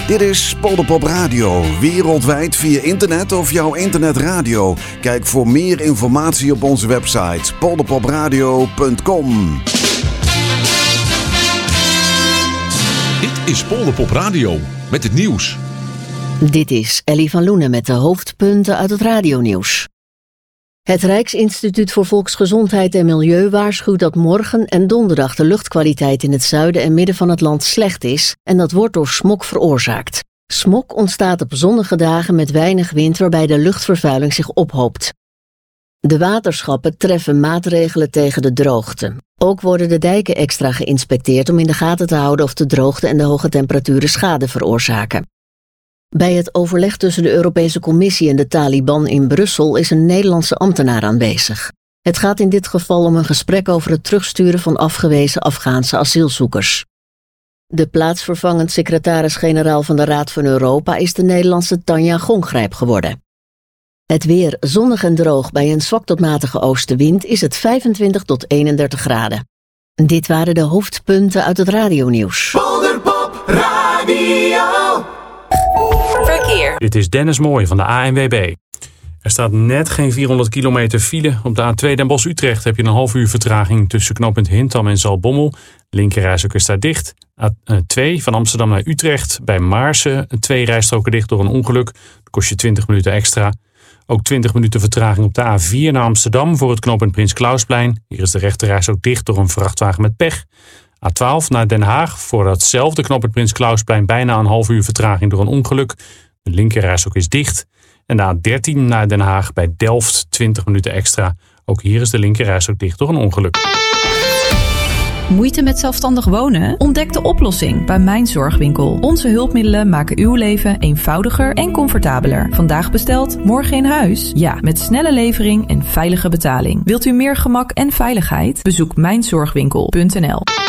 Dit is Polderpop Radio, wereldwijd via internet of jouw internetradio. Kijk voor meer informatie op onze website polderpopradio.com. Dit is Polderpop Radio met het nieuws. Dit is Ellie van Loenen met de hoofdpunten uit het radionieuws. Het Rijksinstituut voor Volksgezondheid en Milieu waarschuwt dat morgen en donderdag de luchtkwaliteit in het zuiden en midden van het land slecht is en dat wordt door smog veroorzaakt. Smog ontstaat op zonnige dagen met weinig wind waarbij de luchtvervuiling zich ophoopt. De waterschappen treffen maatregelen tegen de droogte. Ook worden de dijken extra geïnspecteerd om in de gaten te houden of de droogte en de hoge temperaturen schade veroorzaken. Bij het overleg tussen de Europese Commissie en de Taliban in Brussel is een Nederlandse ambtenaar aanwezig. Het gaat in dit geval om een gesprek over het terugsturen van afgewezen Afghaanse asielzoekers. De plaatsvervangend secretaris-generaal van de Raad van Europa is de Nederlandse Tanja Gongrijp geworden. Het weer zonnig en droog bij een zwak tot matige oostenwind is het 25 tot 31 graden. Dit waren de hoofdpunten uit het radionieuws. Polderpop Radio. Verkeer. Dit is Dennis Mooij van de ANWB. Er staat net geen 400 kilometer file. Op de A2 Den Bosch-Utrecht heb je een half uur vertraging tussen knooppunt Hintham en Zaltbommel. Linkerrijstrook is daar dicht. A2 van Amsterdam naar Utrecht bij Maarsen. 2 rijstroken dicht door een ongeluk. Dat kost je 20 minuten extra. Ook 20 minuten vertraging op de A4 naar Amsterdam voor het knooppunt Prins Klausplein. Hier is de rechterrijstrook dicht door een vrachtwagen met pech. A12 naar Den Haag voor datzelfde knooppunt Prins Klausplein bijna een half uur vertraging door een ongeluk. De linkerrijstrook is dicht. En de A13 naar Den Haag bij Delft 20 minuten extra. Ook hier is de linkerrijstrook dicht door een ongeluk. Moeite met zelfstandig wonen? Ontdek de oplossing bij Mijn Zorgwinkel. Onze hulpmiddelen maken uw leven eenvoudiger en comfortabeler. Vandaag besteld, morgen in huis? Ja, met snelle levering en veilige betaling. Wilt u meer gemak en veiligheid? Bezoek mijnzorgwinkel.nl.